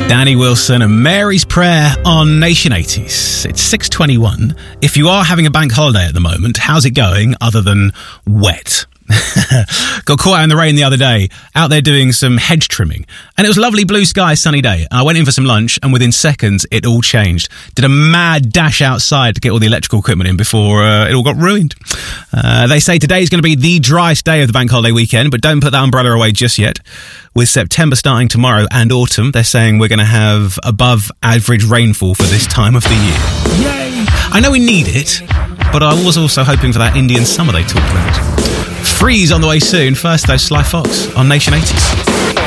Danny Wilson and Mary's Prayer on Nation 80s. It's 6:21. If you are having a bank holiday at the moment, how's it going other than wet? Got caught out in the rain the other day, out there doing some hedge trimming, and it was a lovely blue sky, sunny day. I went in for some lunch, and within seconds it all changed. Did a mad dash outside to get all the electrical equipment in before it all got ruined. They say today is going to be the driest day of the bank holiday weekend, but don't put that umbrella away just yet. With September starting tomorrow and autumn, they're saying we're going to have above average rainfall for this time of the year. Yay! I know we need it, but I was also hoping for that Indian summer they talked about. Freeze on the way soon. First though, Sly Fox on Nation 80s.